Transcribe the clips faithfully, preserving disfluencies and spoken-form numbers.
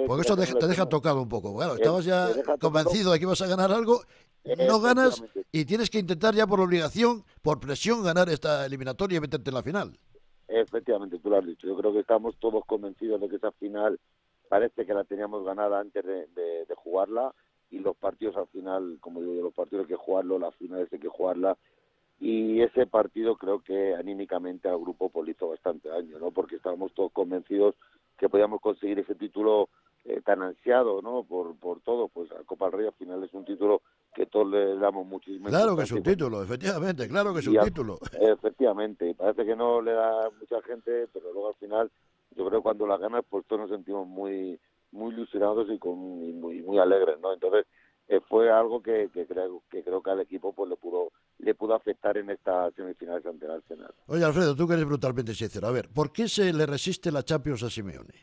que... Porque eso te, te deja tocado un poco. Bueno, Eh, estabas ya te deja tocado, convencido de que ibas a ganar algo, no ganas efectivamente, y tienes que intentar ya por obligación, por presión, ganar esta eliminatoria y meterte en la final. efectivamente, tú lo has dicho. Yo creo que estamos todos convencidos de que esa final parece que la teníamos ganada antes de, de, de jugarla, y los partidos al final, como digo yo, los partidos hay que jugarlo, las finales hay que jugarla, y ese partido creo que anímicamente al grupo pues le hizo bastante daño, ¿no? Porque estábamos todos convencidos que podíamos conseguir ese título eh, tan ansiado, ¿no? Por, por todo, pues la Copa del Rey al final es un título que todos le damos muchísima Claro que es importancia, un y cuando título, efectivamente, claro que es un y al- título. efectivamente, y parece que no le da mucha gente, pero luego al final yo creo que cuando la ganas pues todos nos sentimos muy muy ilusionados y con y muy muy alegres, ¿no? Entonces eh, fue algo que, que creo que creo que al equipo pues le pudo le pudo afectar en esta semifinales ante el Arsenal. Oye, Alfredo, tú que eres brutalmente sincero. A ver, ¿por qué se le resiste la Champions a Simeone?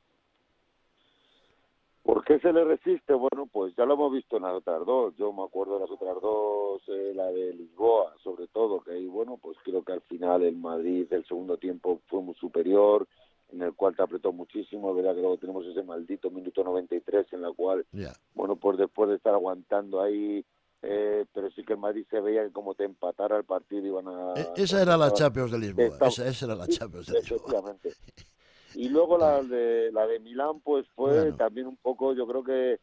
¿Por qué se le resiste? Bueno, pues ya lo hemos visto en las otras dos. Yo me acuerdo de las otras dos, eh, la de Lisboa, sobre todo, que ahí, bueno, pues creo que al final el Madrid del segundo tiempo fue muy superior, en el cual te apretó muchísimo. Verá que luego tenemos ese maldito minuto noventa y tres en la cual, Ya. bueno, pues después de estar aguantando ahí, eh, pero sí que el Madrid se veía que como te empatara el partido iban E- a... esa Pues era la estaba, Champions de Lisboa. estaba- Esa, esa era la sí, Champions de Lisboa. efectivamente. Y luego Está la bien. de la de Milán pues fue Bueno, también un poco, yo creo que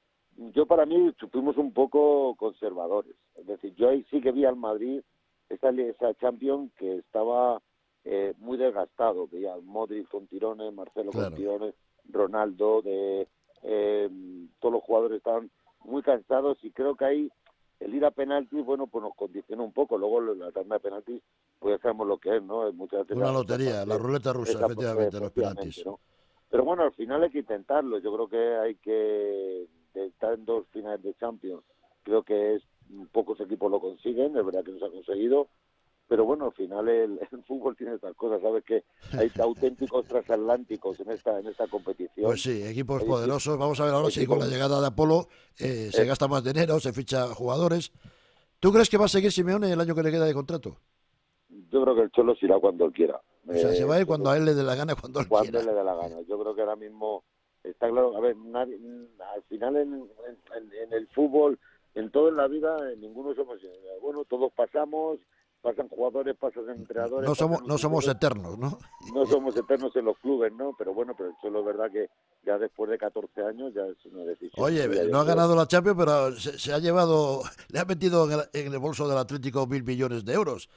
yo para mí fuimos un poco conservadores. Es decir, yo ahí sí que vi al Madrid, esa, esa Champions que estaba eh, muy desgastado. Veía al Modric con tirones, Marcelo con claro. tirones, Ronaldo, de eh, todos los jugadores estaban muy cansados, y creo que ahí el ir a penaltis, bueno, pues nos condicionó un poco. Luego la tanda de penaltis, pues ya sabemos lo que es, ¿no? Muchas veces Una esa lotería, la parte, ruleta rusa, esa, efectivamente, los efectivamente, penaltis. ¿no? Pero bueno, al final hay que intentarlo. Yo creo que hay que de estar en dos finales de Champions. Creo que es pocos equipos lo consiguen, es verdad que no se ha conseguido, pero bueno, al final el, el fútbol tiene estas cosas, sabes que hay auténticos transatlánticos en esta en esta Pues competición. sí, equipos Hay equi- poderosos. Vamos a ver ahora si con la equipos, llegada de Apolo eh, se eh, gasta más dinero, se ficha jugadores. ¿Tú crees que va a seguir Simeone el año que le queda de contrato? yo creo que el Cholo se irá cuando él quiera. O sea, se Eh, va a ir yo cuando creo a él le dé la gana, cuando él cuando quiera. él le dé la gana. Yo creo que ahora mismo está claro. A ver, nadie, al final en, en, en el fútbol, en todo en la vida, en ninguno somos, bueno, todos pasamos, pasan jugadores, pasan entrenadores, No somos, pasan no somos entrenadores, eternos, ¿no? no somos eternos en los clubes, ¿no? Pero bueno, pero el Cholo es verdad que ya después de catorce años ya es una decisión Oye, suya, yo no ha creo. ganado la Champions, pero se, se ha llevado, le ha metido en el, en el bolso del Atlético mil millones de euros.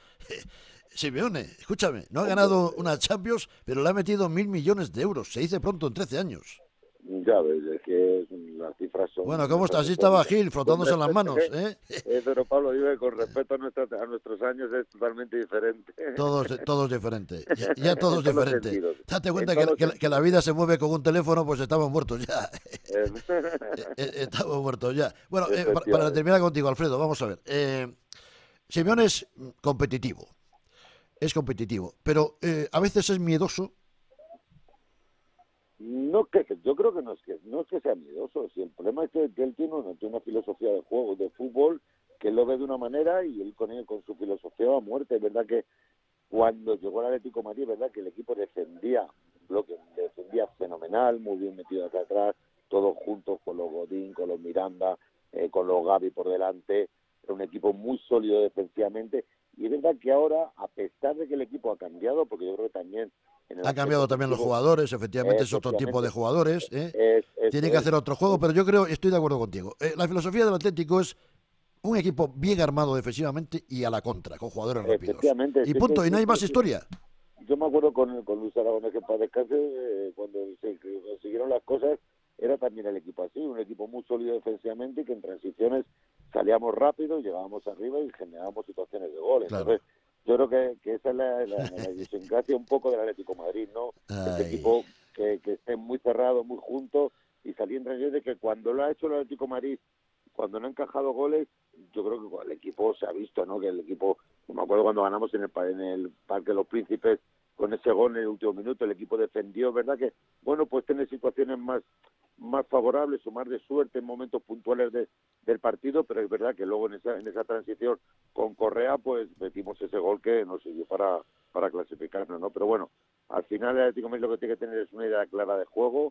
Simeone, escúchame, no ha Hombre, ganado una Champions, pero le ha metido mil millones de euros. Se dice pronto en trece años. ya ves, es que es- las cifras Bueno, son, ¿cómo son está? Así estaba estrepitosas. Gil, Con frotándose las respeto, manos, ¿eh? ¿eh? Eh, pero Pablo, digo que con respecto a, nuestra, a nuestros años es totalmente diferente. Todos, todos diferentes. Ya, ya todos En todos los diferentes. sentidos. Date En cuenta que, todos los que, que la sentidos. vida se mueve con un teléfono, pues estamos muertos ya. Eh, Estamos muertos ya. Bueno, eh, para, para Efectivamente. terminar contigo, Alfredo, vamos a ver. Eh, Simeone es competitivo, es competitivo, pero eh, a veces es miedoso. No que yo creo que no es que no es que sea miedoso, si el problema es que, que él tiene una, tiene una filosofía de juego, de fútbol, que él lo ve de una manera y él con él con su filosofía va a muerte. Es verdad que cuando llegó el Atlético de Madrid, es verdad que el equipo defendía bloque, defendía fenomenal, muy bien metido hacia atrás, todos juntos con los Godín, con los Miranda, eh, con los Gavi por delante, era un equipo muy sólido defensivamente. Y es verdad que ahora, a pesar de que el equipo ha cambiado, porque yo creo que también en el Han aspecto cambiado también los ofensivo, jugadores, efectivamente es otro tipo de efectivamente, jugadores. ¿Eh? es, eso Tienen que es, hacer otro juego, pero yo creo, estoy de acuerdo contigo. Eh, la filosofía del Atlético es un equipo bien armado defensivamente y a la contra, con jugadores rápidos. efectivamente, Y sí que punto, y no sí, hay más sí, sí. historia. Yo me acuerdo con, con Luis Aragonés, que para descanse, eh, cuando se consiguieron las cosas, era también el equipo así, un equipo muy sólido defensivamente y que en transiciones salíamos rápido, llegábamos arriba y generábamos situaciones de gol. Claro. Entonces, yo creo que, que esa es la, la, la idiosincrasia un poco del Atlético de Madrid, ¿no? Ese Ay, equipo que, que esté muy cerrado, muy junto y salir en transiciones, que cuando lo ha hecho el Atlético de Madrid, cuando no ha encajado goles, yo creo que el equipo se ha visto, ¿no? Que el equipo, me acuerdo cuando ganamos en el, en el Parque de los Príncipes, con ese gol en el último minuto, el equipo defendió, ¿verdad? Que, bueno, pues tener situaciones más más favorables o más de suerte en momentos puntuales de, del partido, pero es verdad que luego en esa en esa transición con Correa, pues metimos ese gol que nos sirvió para, para clasificarnos, ¿no? Pero bueno, al final el Atlético de Madrid lo que tiene que tener es una idea clara de juego.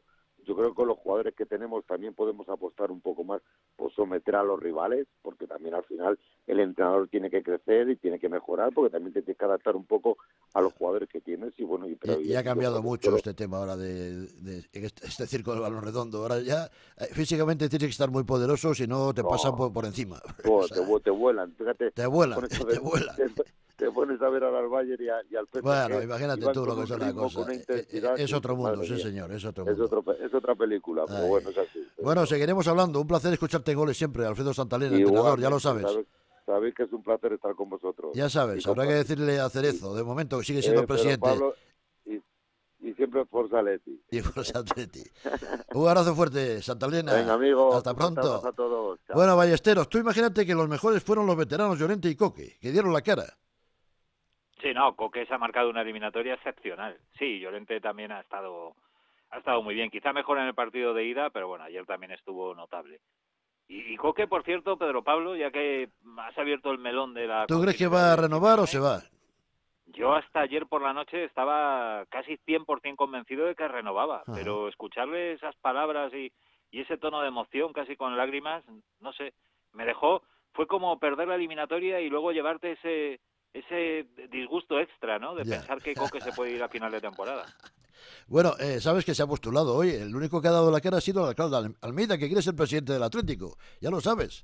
yo creo que con los jugadores que tenemos también podemos apostar un poco más por someter a los rivales, porque también al final el entrenador tiene que crecer y tiene que mejorar, porque también te tienes que adaptar un poco a los jugadores que tienes. Y bueno, y, pero, Y, y ha cambiado yo, mucho yo, este tema ahora de, de, de este, este circo del balón redondo. Ahora ya eh, físicamente tienes que estar muy poderoso, si no te pasan no, por, por encima. O oh, sea, te, te vuelan, fíjate, te te vuelan, pones a te ver, vuelan. te, te pones a ver al Bayern y, a, y al P S Bueno, G, y imagínate van tú lo con que un son las ritmo, con cosas. una Eh, eh, intensidad Es que otro dices, mundo, madre sí mía, señor, es otro es, mundo. otro, es otra película, pero Ay. bueno, es así. Te Bueno, digo. seguiremos hablando. Un placer escucharte en goles siempre, Alfredo Santalena, entrenador, ya lo Igualmente, sabes. sabes, sabéis que es un placer estar con vosotros Ya y sabes, habrá que compartir. decirle a Y, Cerezo, de momento que sigue siendo el eh, pero presidente Pablo, y, y siempre Forza Leti. y Forza Atleti. Un abrazo fuerte, Venga, Santalena. amigos, Hasta un fuerte abrazo pronto. a todos. Chao. Bueno, Ballesteros, tú imagínate que los mejores fueron los veteranos Llorente y Coque, que dieron la cara. Sí, no, Coque se ha marcado una eliminatoria excepcional. Sí, Llorente también ha estado ha estado muy bien, quizá mejor en el partido de ida, pero bueno, ayer también estuvo notable. Y, y Coque, por cierto, Pedro Pablo, ya que has abierto el melón de la ¿Tú crees que continuidad va a de renovar o Simeone, se va? yo hasta ayer por la noche estaba casi cien por ciento convencido de que renovaba, Ajá. pero escucharle esas palabras y, y ese tono de emoción casi con lágrimas, no sé, me dejó, fue como perder la eliminatoria y luego llevarte ese ese disgusto extra, ¿no? De Ya. pensar que Coque se puede ir a final de temporada. Bueno, eh, sabes que se ha postulado hoy. El único que ha dado la cara ha sido el alcalde Al- Almeida, que quiere ser presidente del Atlético. Ya lo sabes.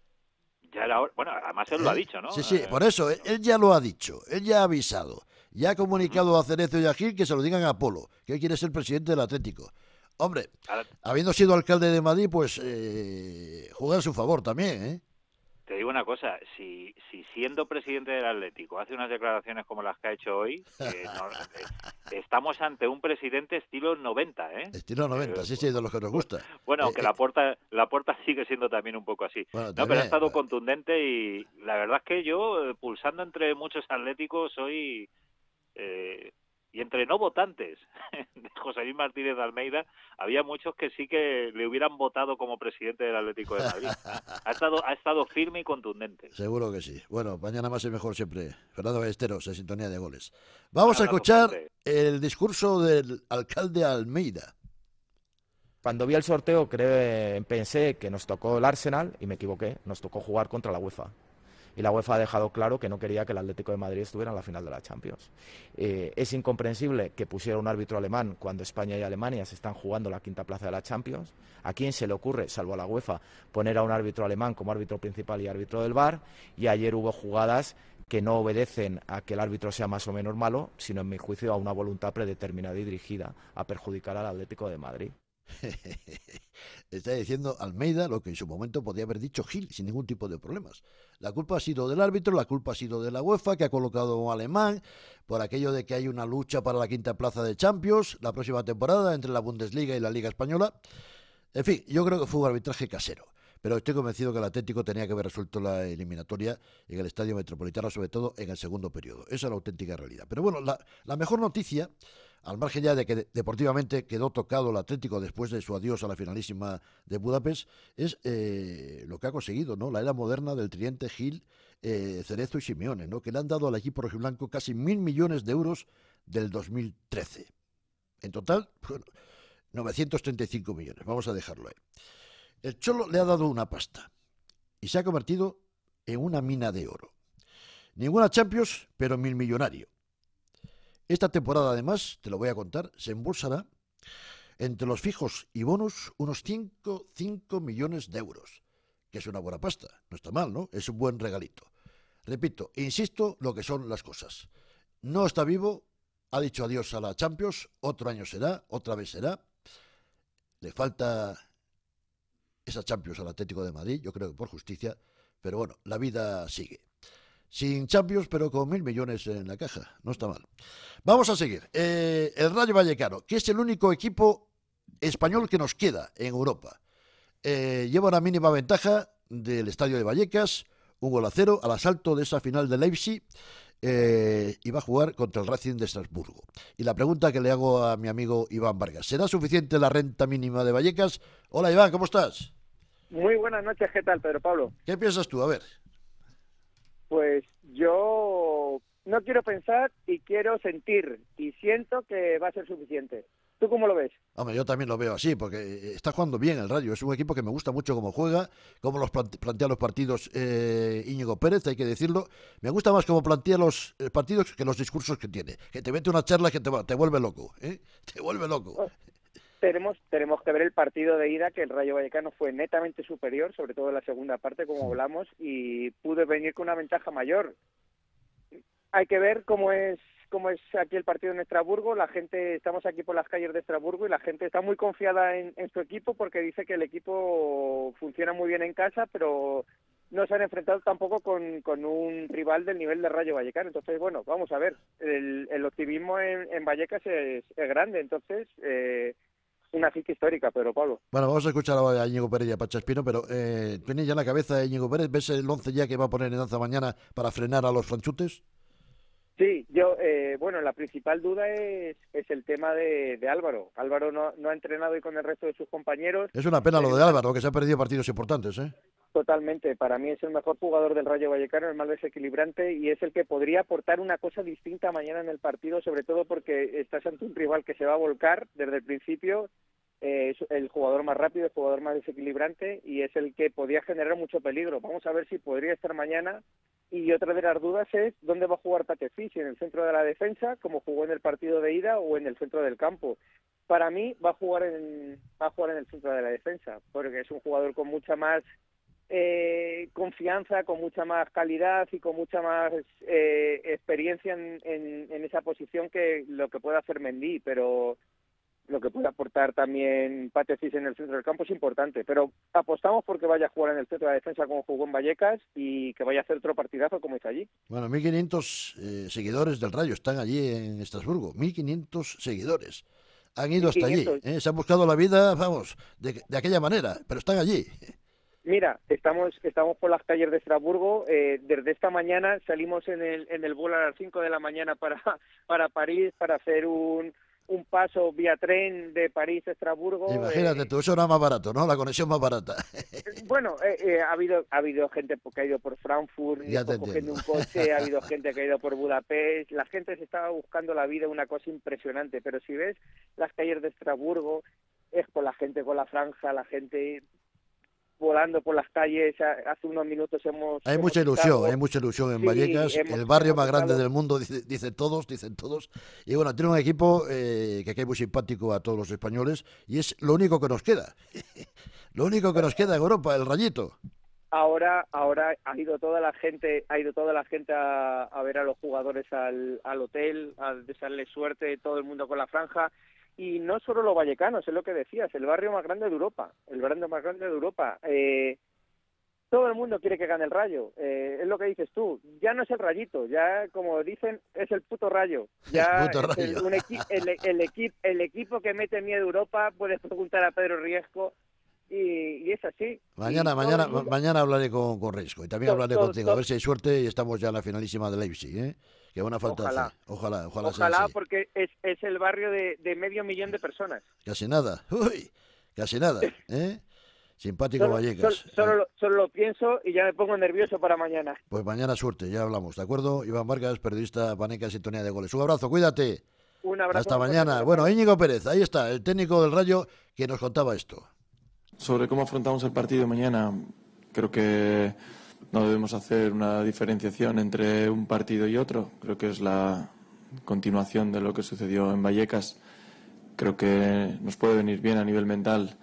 Ya era hora, bueno, además él lo ha ¿Eh? dicho, ¿no? Sí, sí, Eh, por eso. Él, él ya lo ha dicho. Él ya ha avisado. Ya ha comunicado a Cerezo y a Gil que se lo digan a Apolo, que él quiere ser presidente del Atlético. Hombre, ahora habiendo sido alcalde de Madrid, pues eh, juega a su favor también, ¿eh? te digo una cosa, si, si siendo presidente del Atlético hace unas declaraciones como las que ha hecho hoy, eh, no, eh, estamos ante un presidente estilo noventa, ¿eh? Estilo noventa, Eh, sí, sí, de los que nos gusta. Bueno, Eh, aunque eh, la puerta, la puerta sigue siendo también un poco así. bueno, No, pero ha también. estado contundente y la verdad es que yo, eh, pulsando entre muchos atléticos, soy... Eh, y entre no votantes de José Luis Martínez de Almeida, había muchos que sí que le hubieran votado como presidente del Atlético de Madrid. Ha estado, ha estado firme y contundente. Seguro que sí. Bueno, mañana más y mejor siempre. Fernando Ballesteros, en sintonía de goles. Un Vamos a abrazo escuchar fuerte. el discurso del alcalde Almeida. Cuando vi el sorteo creo, pensé que nos tocó el Arsenal y me equivoqué, nos tocó jugar contra la UEFA. Y la UEFA ha dejado claro que no quería que el Atlético de Madrid estuviera en la final de la Champions. Eh, es incomprensible que pusiera un árbitro alemán cuando España y Alemania se están jugando la quinta plaza de la Champions. ¿A quién se le ocurre, salvo a la UEFA, poner a un árbitro alemán como árbitro principal y árbitro del V A R? Y ayer hubo jugadas que no obedecen a que el árbitro sea más o menos malo, sino en mi juicio a una voluntad predeterminada y dirigida a perjudicar al Atlético de Madrid. Está diciendo Almeida lo que en su momento podía haber dicho Gil sin ningún tipo de problemas. La culpa ha sido del árbitro, la culpa ha sido de la UEFA, que ha colocado a un alemán por aquello de que hay una lucha para la quinta plaza de Champions la próxima temporada entre la Bundesliga y la Liga Española. En fin, yo creo que fue un arbitraje casero, pero estoy convencido que el Atlético tenía que haber resuelto la eliminatoria en el Estadio Metropolitano, sobre todo en el segundo periodo. Esa es la auténtica realidad. Pero bueno, la, la mejor noticia, al margen ya de que deportivamente quedó tocado el Atlético después de su adiós a la finalísima de Budapest, es eh, lo que ha conseguido, ¿no? La era moderna del tridente Gil, eh, Cerezo y Simeone, ¿no? Que le han dado al equipo rojiblanco casi mil millones de euros del dos mil trece. En total, bueno, novecientos treinta y cinco millones, vamos a dejarlo ahí. El Cholo le ha dado una pasta y se ha convertido en una mina de oro. Ninguna Champions, pero mil millonario. Esta temporada, además, te lo voy a contar, se embolsará entre los fijos y bonos unos cinco millones de euros, que es una buena pasta. No está mal, ¿no? Es un buen regalito. Repito, insisto lo que son las cosas. No está vivo, ha dicho adiós a la Champions, otro año será, otra vez será. Le falta esa Champions al Atlético de Madrid, yo creo que por justicia, pero bueno, la vida sigue. Sin Champions, pero con mil millones en la caja. No está mal. Vamos a seguir. Eh, el Rayo Vallecano, que es el único equipo español que nos queda en Europa. Eh, lleva una mínima ventaja del estadio de Vallecas, un gol a cero, al asalto de esa final de Leipzig, eh, y va a jugar contra el Racing de Estrasburgo. Y la pregunta que le hago a mi amigo Iván Vargas, ¿será suficiente la renta mínima de Vallecas? Hola Iván, ¿cómo estás? Muy buenas noches, ¿qué tal, Pedro Pablo? ¿Qué piensas tú? A ver. Pues yo no quiero pensar y quiero sentir, y siento que va a ser suficiente. ¿Tú cómo lo ves? Hombre, yo también lo veo así, porque está jugando bien el Rayo. Es un equipo que me gusta mucho cómo juega, cómo los plante- plantea los partidos eh, Íñigo Pérez, hay que decirlo. Me gusta más cómo plantea los eh, partidos que los discursos que tiene. Que te mete una charla que te, va- te vuelve loco, ¿eh? Te vuelve loco. Oh, Tenemos, tenemos que ver el partido de ida, que el Rayo Vallecano fue netamente superior, sobre todo en la segunda parte, como hablamos, y pudo venir con una ventaja mayor. Hay que ver cómo es cómo es aquí el partido en Estrasburgo. La gente, estamos aquí por las calles de Estrasburgo y la gente está muy confiada en, en su equipo porque dice que el equipo funciona muy bien en casa, pero no se han enfrentado tampoco con, con un rival del nivel de Rayo Vallecano. Entonces, bueno, vamos a ver. El, el optimismo en, en Vallecas es, es grande, entonces... Eh, una cita histórica, Pedro Pablo. Bueno, vamos a escuchar ahora a Íñigo Pérez y a Pacha Espino, pero eh, ¿tienes ya en la cabeza Íñigo Pérez? ¿Ves el once ya que va a poner en danza mañana para frenar a los franchutes? Sí, yo, eh, bueno, la principal duda es, es el tema de, de Álvaro. Álvaro no, no ha entrenado hoy con el resto de sus compañeros. Es una pena lo Eh, de Álvaro, que se ha perdido partidos importantes, ¿eh? Totalmente, para mí es el mejor jugador del Rayo Vallecano, el más desequilibrante y es el que podría aportar una cosa distinta mañana en el partido, sobre todo porque estás ante un rival que se va a volcar desde el principio, eh, es el jugador más rápido, el jugador más desequilibrante y es el que podía generar mucho peligro. Vamos a ver si podría estar mañana. Y otra de las dudas es dónde va a jugar Patefí, si en el centro de la defensa, como jugó en el partido de ida, o en el centro del campo. Para mí va a jugar en va a jugar en el centro de la defensa, porque es un jugador con mucha más eh, confianza, con mucha más calidad y con mucha más eh, experiencia en, en, en esa posición que lo que puede hacer Mendy, pero lo que puede aportar también Patefis en el centro del campo es importante, pero apostamos porque vaya a jugar en el centro de la defensa como jugó en Vallecas y que vaya a hacer otro partidazo como hizo allí. Bueno, mil quinientos eh, seguidores del Rayo están allí en Estrasburgo, mil quinientos seguidores. Han ido hasta allí, ¿eh? Se han buscado la vida, vamos, de, de aquella manera, pero están allí. Mira, estamos estamos por las calles de Estrasburgo. Eh, desde esta mañana salimos en el en el vuelo a las cinco de la mañana para para París para hacer un un paso vía tren de París a Estrasburgo. Imagínate, eh, tú, eso era más barato, ¿no? La conexión más barata. Bueno, eh, eh, ha habido ha habido gente que ha ido por Frankfurt Ya te cogiendo entiendo. un coche, ha habido gente que ha ido por Budapest, la gente se estaba buscando la vida, una cosa impresionante, pero si ves las calles de Estrasburgo, es con la gente con la franja, la gente volando por las calles. Hace unos minutos hemos... Hay hemos mucha ilusión, estado- hay mucha ilusión en Sí, Vallecas, hemos- el barrio hemos más grande estado- del mundo, dice- dicen todos, dicen todos. Y bueno, tiene un equipo eh, que es muy simpático a todos los españoles y es lo único que nos queda. Lo único que nos queda en Europa, el Rayito. Ahora, ahora ha ido toda la gente, ha ido toda la gente a, a ver a los jugadores al, al hotel, a desearles suerte, todo el mundo con la franja. Y no solo los vallecanos, es lo que decías, el barrio más grande de Europa, el barrio más grande de Europa. Eh, todo el mundo quiere que gane el Rayo, eh, es lo que dices tú, ya no es el Rayito, ya como dicen, es el puto Rayo. Ya El puto es el, Rayo. un equi el, el, equi el equipo que mete miedo a Europa, puedes preguntar a Pedro Riesco, y, y es así. Mañana, Y todo mañana, el mundo- mañana hablaré con, con Risco y también To- hablaré to- contigo, to- a ver si hay suerte y estamos ya en la finalísima de Leipzig, ¿eh? Que buena falta Ojalá. hace. Ojalá, ojalá, sea Ojalá, así. porque es, es el barrio de, de medio millón de personas. Casi nada, uy, casi nada, ¿eh? Simpático Solo, Vallecas. sol- solo, lo- solo lo pienso y ya me pongo nervioso para mañana. Pues mañana suerte, ya hablamos, ¿de acuerdo? Iván Vargas, periodista Paneca, Sintonía de Goles. Un abrazo, cuídate. Un abrazo. Hasta muy mañana. fuerte. Bueno, Íñigo Pérez, ahí está, el técnico del Rayo que nos contaba esto. Sobre cómo afrontamos el partido de mañana, creo que no debemos hacer una diferenciación entre un partido y otro. Creo que es la continuación de lo que sucedió en Vallecas. Creo que nos puede venir bien a nivel mental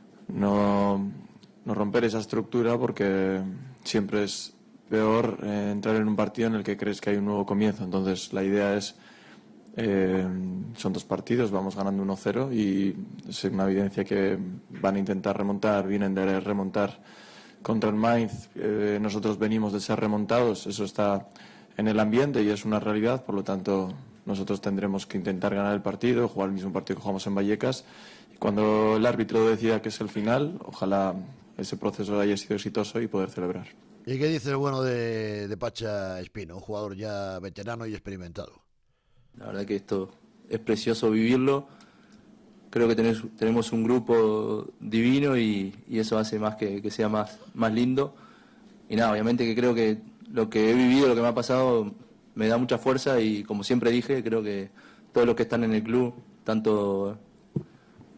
no, no romper esa estructura, porque siempre es peor eh, entrar en un partido en el que crees que hay un nuevo comienzo. Entonces la idea es, eh, son dos partidos, vamos ganando uno cero y es una evidencia que van a intentar remontar, vienen de remontar contra el Mainz. Eh, nosotros venimos de ser remontados, eso está en el ambiente y es una realidad, por lo tanto nosotros tendremos que intentar ganar el partido, jugar el mismo partido que jugamos en Vallecas, y cuando el árbitro decida que es el final, ojalá ese proceso haya sido exitoso y poder celebrar. ¿Y qué dice el bueno de, de Pacha Espino, un jugador ya veterano y experimentado? La verdad que esto es precioso vivirlo. Creo que tenés, tenemos un grupo divino y, y eso hace más que, que sea más, más lindo. Y nada, obviamente que creo que lo que he vivido, lo que me ha pasado, me da mucha fuerza y como siempre dije, creo que todos los que están en el club, tanto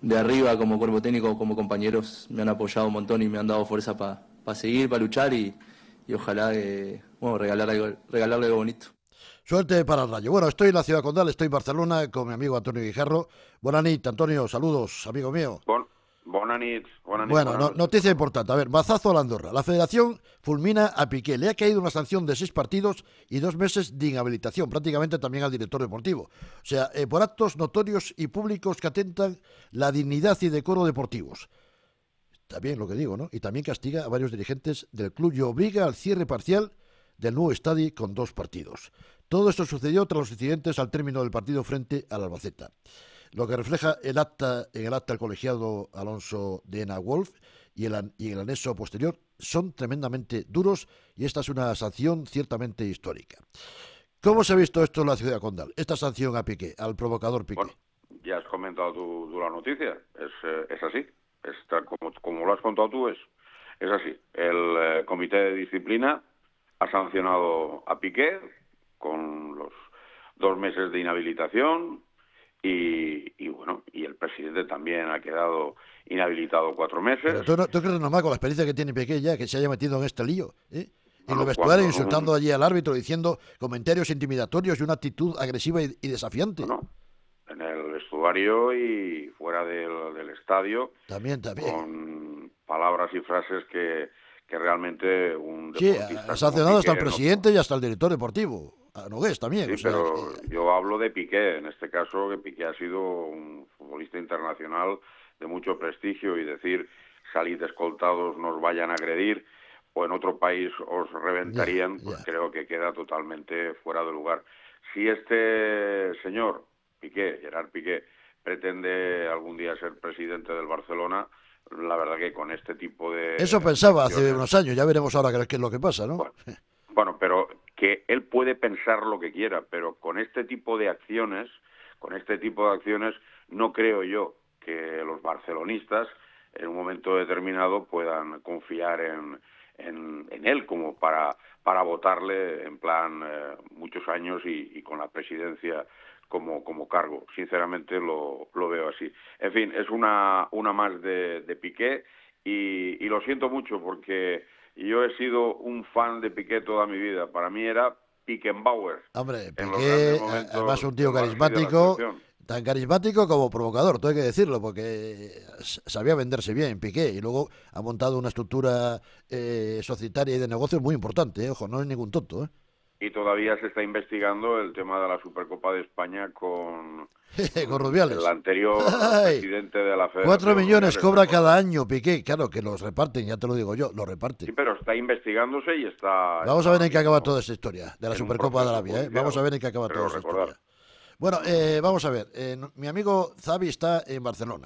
de arriba, como cuerpo técnico, como compañeros, me han apoyado un montón y me han dado fuerza para pa seguir, para luchar y, y ojalá eh, bueno, regalar algo, regalarle algo bonito. Suerte para el Rayo. Bueno, estoy en la ciudad condal, estoy en Barcelona con mi amigo Antonio Guijarro. Buenas noches, Antonio, saludos, amigo mío. Bon, buenas noches. Buena bueno, no, noticia importante. A ver, mazazo a la Andorra. La federación fulmina a Piqué. Le ha caído una sanción de seis partidos y dos meses de inhabilitación, prácticamente también al director deportivo. O sea, eh, por actos notorios y públicos que atentan la dignidad y decoro deportivos. Está bien lo que digo, ¿no? Y también castiga a varios dirigentes del club y obliga al cierre parcial del nuevo estadio con dos partidos. Todo esto sucedió tras los incidentes al término del partido frente al Albacete. Lo que refleja el acta, en el acta el colegiado Alonso de Ena Wolf y el, y el anexo posterior son tremendamente duros y esta es una sanción ciertamente histórica. ¿Cómo se ha visto esto en la ciudad condal? Esta sanción a Piqué, al provocador Piqué. Bueno, ya has comentado tú, tú la noticia, es, eh, es así, es tal, como, como lo has contado tú, es, es así. El eh, comité de disciplina ha sancionado a Piqué con los dos meses de inhabilitación y, y bueno, y el presidente también ha quedado inhabilitado cuatro meses. Pero tú, no, ¿tú crees normal con la experiencia que tiene Piqué ya que se haya metido en este lío? ¿eh? En Bueno, los vestuarios cuando- insultando allí al árbitro, diciendo comentarios intimidatorios y una actitud agresiva y, y desafiante. No, en el vestuario y fuera del, del estadio, También, también. con palabras y frases que, que realmente un Sí, deportista ha sancionado como hasta el Piqué no- presidente y hasta el director deportivo, a Nogués también. Sí, o sea, pero que- yo hablo de Piqué, en este caso, que Piqué ha sido un futbolista internacional de mucho prestigio y decir, salid escoltados, nos vayan a agredir, o en otro país os reventarían, Ya, pues ya. creo que queda totalmente fuera de lugar. Si este señor, Piqué, Gerard Piqué, pretende algún día ser presidente del Barcelona, la verdad que con este tipo de... Eso pensaba hace acciones- unos años, ya veremos ahora qué es lo que pasa, ¿no? Bueno, Bueno, pero que él puede pensar lo que quiera, pero con este tipo de acciones, con este tipo de acciones, no creo yo que los barcelonistas en un momento determinado puedan confiar en, en, en él como para, para votarle en plan eh, muchos años y, y con la presidencia como, como cargo. Sinceramente lo, lo veo así. En fin, es una, una más de, de Piqué y, y lo siento mucho porque yo he sido un fan de Piqué toda mi vida. Para mí era Pickenbauer. Hombre, en los Piqué, grandes momentos además un tío del Barça y de la carismático, selección. tan carismático como provocador, todo hay que decirlo, porque s- sabía venderse bien Piqué y luego ha montado una estructura eh, societaria y de negocios muy importante, eh, ojo, no es ningún tonto, ¿eh? Y todavía se está investigando el tema de la Supercopa de España con Con Rubiales. el anterior Ay, presidente de la Federación. Cuatro millones Rubiales, cobra ¿no? cada año Piqué, claro que los reparten, ya te lo digo yo, los reparten. Sí, pero está investigándose y está... Vamos a está ver en qué acaba mismo toda esta historia de la en un Supercopa de proceso Arabia, ¿eh? judicial, Vamos a ver en qué acaba creo toda esta recordar. historia. Bueno, eh, vamos a ver, eh, no- mi amigo Xavi está en Barcelona.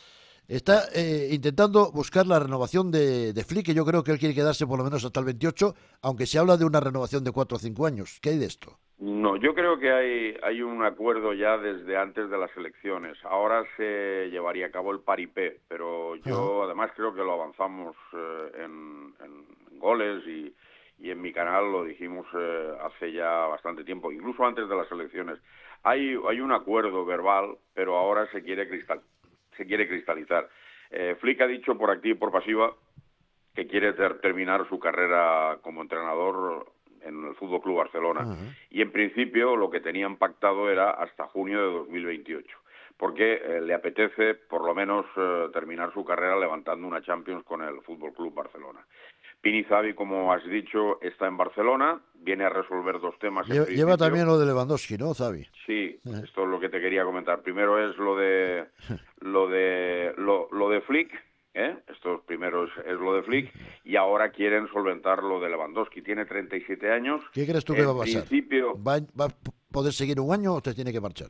Está eh, intentando buscar la renovación de, de Flick, que yo creo que él quiere quedarse por lo menos hasta el veintiocho, aunque se habla de una renovación de cuatro o cinco años. ¿Qué hay de esto? No, yo creo que hay, hay un acuerdo ya desde antes de las elecciones. Ahora se llevaría a cabo el paripé, pero yo además creo que lo avanzamos eh, en, en goles y, y en mi canal lo dijimos eh, hace ya bastante tiempo, incluso antes de las elecciones. Hay, hay un acuerdo verbal, pero ahora se quiere cristal, se quiere cristalizar. Eh, Flick ha dicho por activa y por pasiva que quiere ter- terminar su carrera como entrenador en el Fútbol Club Barcelona. Ajá. Y en principio lo que tenían pactado era hasta junio de dos mil veintiocho, porque eh, le apetece por lo menos eh, terminar su carrera levantando una Champions con el Fútbol Club Barcelona. Pini Xavi, como has dicho, está en Barcelona, viene a resolver dos temas. en Lleva, lleva principio. también lo de Lewandowski, ¿no, Xavi? Sí, Ajá. esto es lo que te quería comentar. Primero es lo de lo de lo, lo de Flick, ¿eh? Esto primero es, es lo de Flick y ahora quieren solventar lo de Lewandowski. Tiene treinta y siete años. ¿Qué crees tú que En va a pasar? principio, ¿Va, va a p- poder seguir un año o te tiene que marchar?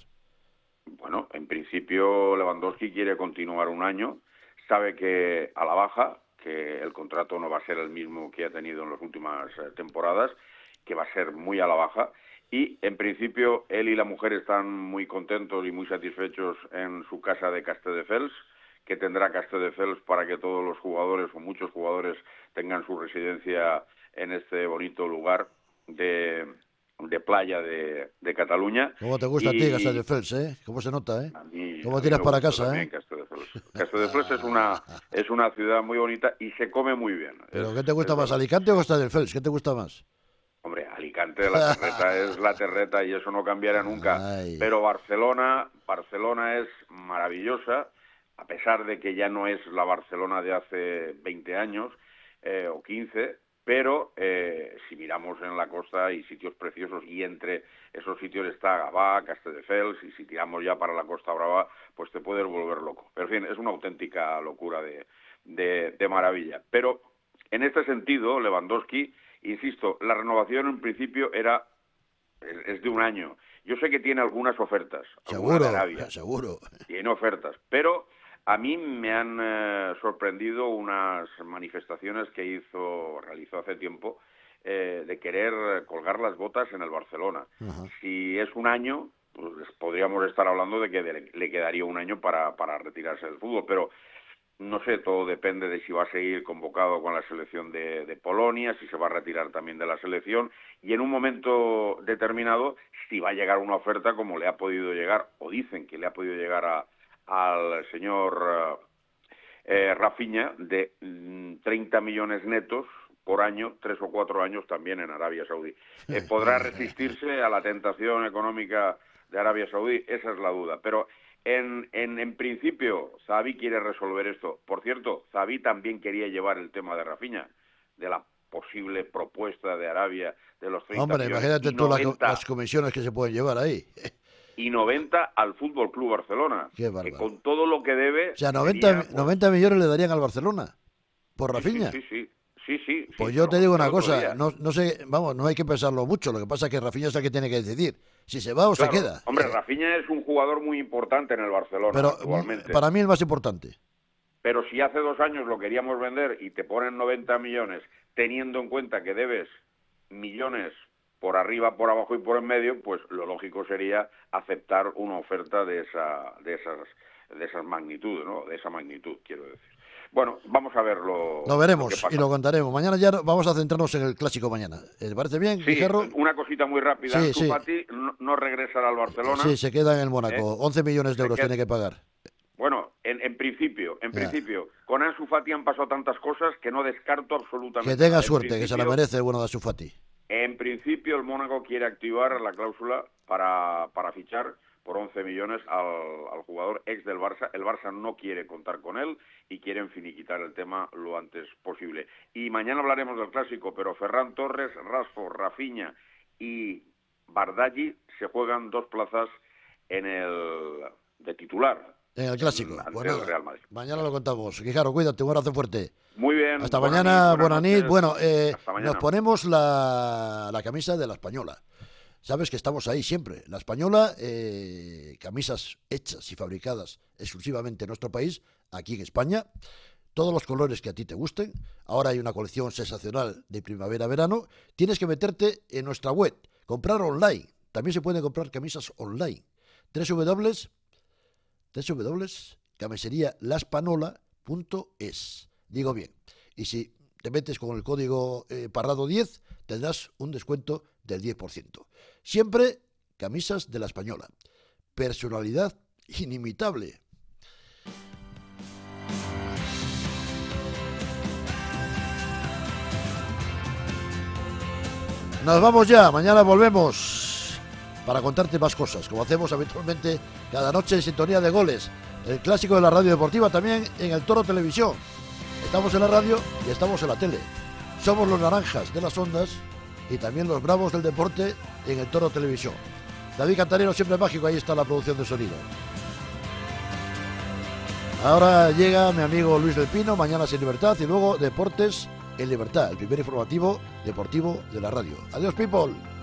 bueno, en principio Lewandowski quiere continuar un año, sabe que a la baja, que el contrato no va a ser el mismo que ha tenido en las últimas eh, temporadas, que va a ser muy a la baja, y en principio él y la mujer están muy contentos y muy satisfechos en su casa de Castelldefels, que tendrá Castelldefels para que todos los jugadores o muchos jugadores tengan su residencia en este bonito lugar de, de playa de, de Cataluña. ¿Cómo te gusta Y a ti Castelldefels, eh? ¿Cómo se nota, eh? a mí- ¿Cómo a mí tiras me para gusta casa, también eh? Castelldefels. Castelldefels. Castelldefels es una es una ciudad muy bonita y se come muy bien. ¿Pero es, qué te gusta más, verdad. Alicante o Castelldefels? ¿Qué te gusta más? Hombre, Alicante, la terreta es la terreta y eso no cambiará nunca. Ay. Pero Barcelona, Barcelona es maravillosa, a pesar de que ya no es la Barcelona de hace veinte años eh, o quince, pero eh, si miramos en la costa hay sitios preciosos y entre esos sitios está Gavà, Castelldefels, y si tiramos ya para la Costa Brava, pues te puedes volver loco. Pero en fin, es una auténtica locura de, de, de maravilla. Pero en este sentido, Lewandowski, insisto, la renovación en principio era es de un año. Yo sé que tiene algunas ofertas. Seguro, de Arabia, seguro. Tiene ofertas, pero a mí me han eh, sorprendido unas manifestaciones que hizo, realizó hace tiempo, eh, de querer colgar las botas en el Barcelona. Uh-huh. Si es un año, pues podríamos estar hablando de que le, le quedaría un año para, para retirarse del fútbol, pero no sé, todo depende de si va a seguir convocado con la selección de, de Polonia, si se va a retirar también de la selección, y en un momento determinado, si va a llegar una oferta como le ha podido llegar, o dicen que le ha podido llegar a al señor eh, Rafinha de mm, treinta millones netos por año, tres o cuatro años también en Arabia Saudí. Eh, ¿Podrá resistirse a la tentación económica de Arabia Saudí? Esa es la duda. Pero en, en, en principio, Xavi quiere resolver esto. Por cierto, Xavi también quería llevar el tema de Rafinha, de la posible propuesta de Arabia de los treinta Hombre, millones. Imagínate tú las, las comisiones que se pueden llevar ahí. Y noventa al Fútbol Club Barcelona. Qué bárbaro. Que con todo lo que debe... O sea, noventa, sería, noventa millones le darían al Barcelona por Rafinha. Sí, sí, sí. sí, sí pues sí, yo te digo una cosa, no, no sé, vamos, no hay que pensarlo mucho. Lo que pasa es que Rafinha es el que tiene que decidir si se va o claro, se queda. Hombre, Rafinha es un jugador muy importante en el Barcelona. Pero actualmente. Para mí el más importante. Pero si hace dos años lo queríamos vender y te ponen noventa millones, teniendo en cuenta que debes millones por arriba, por abajo y por en medio, pues lo lógico sería aceptar una oferta de esa, de esas, de esas magnitudes, ¿no? De esa magnitud, quiero decir. Bueno, vamos a verlo. Lo veremos lo y lo contaremos. Mañana ya vamos a centrarnos en el clásico mañana. ¿Te parece bien, sí, Guijarro? Una cosita muy rápida. Sí, Ansu sí. Fati no, no regresará al Barcelona. Sí, se queda en el Mónaco. ¿Eh? once millones de euros queda... tiene que pagar. Bueno, en, en principio, en ya. principio, con Ansu Fati han pasado tantas cosas que no descarto absolutamente. Que tenga nada. suerte, que se la merece el bueno de Ansu Fati. En principio, el Mónaco quiere activar la cláusula para, para fichar por once millones al, al jugador ex del Barça. El Barça no quiere contar con él y quieren finiquitar el tema lo antes posible. Y mañana hablaremos del clásico, pero Ferran Torres, Rashford, Rafinha y Bardaghi se juegan dos plazas en el de titular. En el clásico. Ante Bueno, el Real Madrid. Mañana lo contamos. Guijarro, cuídate, un abrazo fuerte. Muy bien. Hasta mañana, buena nit. Bueno, eh, mañana. nos ponemos la, la camisa de la Española. Sabes que estamos ahí siempre. La Española, eh, camisas hechas y fabricadas exclusivamente en nuestro país, aquí en España. Todos los colores que a ti te gusten. Ahora hay una colección sensacional de primavera-verano. Tienes que meterte en nuestra web, comprar online. También se pueden comprar camisas online. w w w w w punto camisería laspanola punto es. Digo bien. Y si te metes con el código eh, Parrado diez, tendrás un descuento del diez por ciento. Siempre camisas de la Española. Personalidad inimitable. Nos vamos ya. Mañana volvemos para contarte más cosas, como hacemos habitualmente cada noche en Sintonía de Goles. El clásico de la radio deportiva también en el Toro Televisión. Estamos en la radio y estamos en la tele. Somos los naranjas de las ondas y también los bravos del deporte en el Toro Televisión. David Cantarero, siempre mágico, ahí está la producción de sonido. Ahora llega mi amigo Luis del Pino, Mañanas en Libertad, y luego Deportes en Libertad, el primer informativo deportivo de la radio. Adiós, people.